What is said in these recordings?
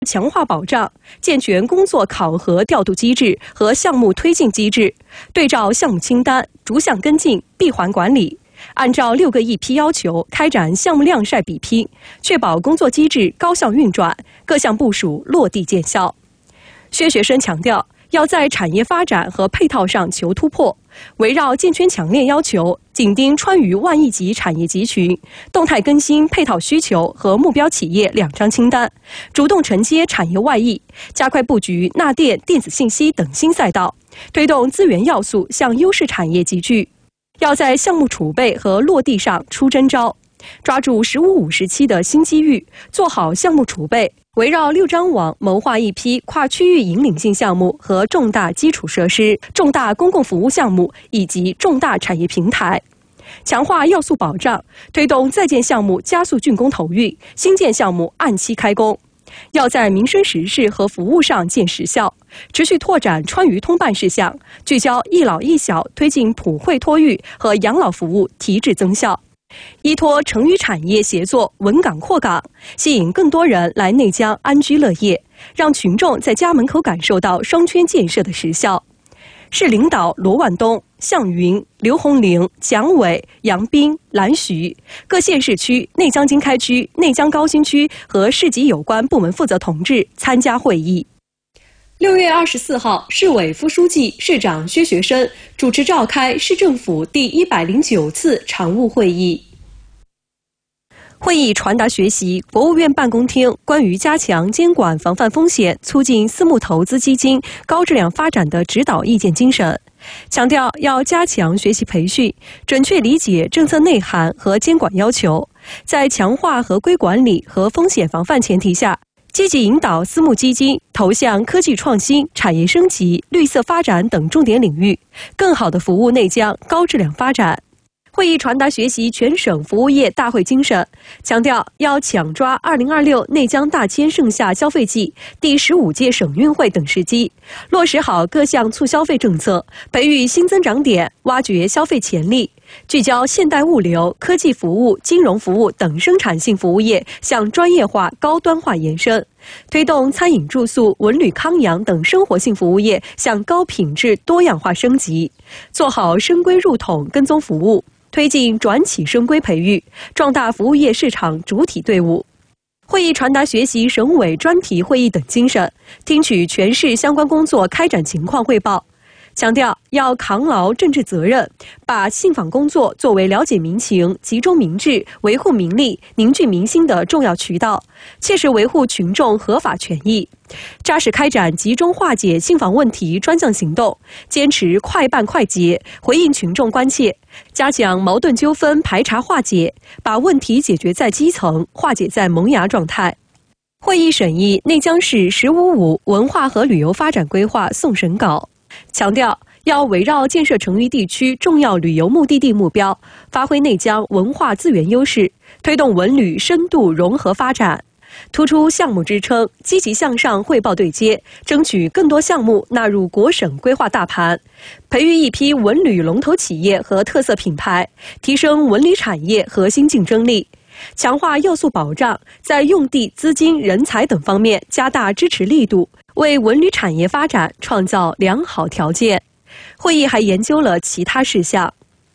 强化保障，健全工作考核调度机制和项目推进机制，对照项目清单，逐项跟进，闭环管理。按照6个议批要求开展项目量晒比拼，确保工作机制高效运转，各项部署落地见效。薛学深强调，要在产业发展和配套上求突破，围绕健全强链要求，紧盯川渝万亿级产业集群，动态更新配套需求和目标企业2张清单，主动承接产业外溢，加快布局钠电、电子信息等新赛道，推动资源要素向优势产业集聚。要在项目储备和落地上出真招，抓住15、50期的新机遇，做好项目储备，围绕6张网谋划一批跨区域引领性项目和重大基础设施、重大公共服务项目以及重大产业平台，强化要素保障，推动在建项目加速竣工投运，新建项目按期开工。要在民生实事和服务上见实效，持续拓展川渝通办事项，聚焦一老一小，推进普惠托育和养老服务提质增效，依托成渝产业协作稳岗扩岗，吸引更多人来内江安居乐业，让群众在家门口感受到双圈建设的实效。市领导罗万东、向云、刘红玲、蒋伟、杨斌、蓝徐，各县市区、内江经开区、内江高新区和市级有关部门负责同志参加会议。6月24号，市委副书记、市长薛学深主持召开市政府第109次常务会议。会议传达学习国务院办公厅关于加强监管防范风险、促进私募投资基金高质量发展的指导意见精神，强调要加强学习培训，准确理解政策内涵和监管要求，在强化合规管理和风险防范前提下，积极引导私募基金投向科技创新、产业升级、绿色发展等重点领域，更好地服务内江高质量发展。会议传达学习全省服务业大会精神，强调要抢抓2026内江大千盛夏消费季、第15届省运会等时机，落实好各项促消费政策，培育新增长点，挖掘消费潜力，聚焦现代物流、科技服务、金融服务等生产性服务业向专业化、高端化延伸，推动餐饮住宿、文旅康养等生活性服务业向高品质多样化升级，做好深规入统跟踪服务，推进转企深规培育，壮大服务业市场主体队伍。会议传达学习省委专题会议等精神，听取全市相关工作开展情况汇报，强调要扛牢政治责任，把信访工作作为了解民情、集中民智、维护民利、凝聚民心的重要渠道，切实维护群众合法权益，扎实开展集中化解信访问题专项行动，坚持快办快结，回应群众关切，加强矛盾纠纷排查化解，把问题解决在基层，化解在萌芽状态。会议审议内江市“15·5”文化和旅游发展规划送审稿，强调要围绕建设成渝地区重要旅游目的地目标，发挥内江文化资源优势，推动文旅深度融合发展，突出项目支撑，积极向上汇报对接，争取更多项目纳入国省规划大盘，培育一批文旅龙头企业和特色品牌，提升文旅产业核心竞争力，强化要素保障，在用地、资金、人才等方面加大支持力度，为文旅产业发展创造良好条件。会议还研究了其他事项。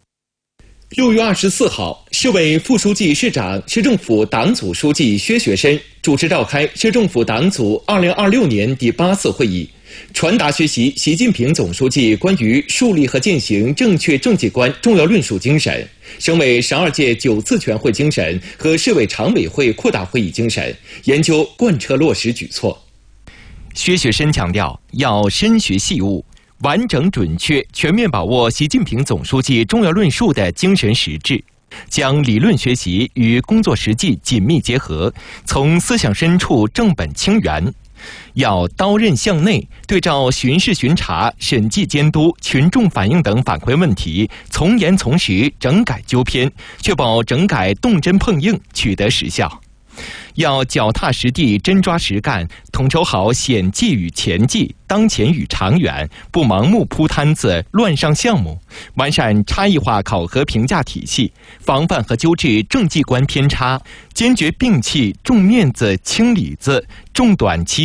6月24号，市委副书记、市长、市政府党组书记薛学深主持召开市政府党组2026年第8次会议，传达学习习近平总书记关于树立和践行正确政绩观重要论述精神、省委12届9次全会精神和市委常委会扩大会议精神，研究贯彻落实举措。 薛学深强调，要深学细悟，完整准确全面把握习近平总书记重要论述的精神实质，将理论学习与工作实际紧密结合，从思想深处正本清源。要刀刃向内，对照巡视巡查、审计监督、群众反映等反馈问题，从严从实整改纠偏，确保整改动真碰硬，取得实效。 要脚踏实地、真抓实干，统筹好险计与前计、当前与长远，不盲目铺摊子、乱上项目，完善差异化考核评价体系，防范和纠治政绩观偏差，坚决摒弃重面子轻里子、重短期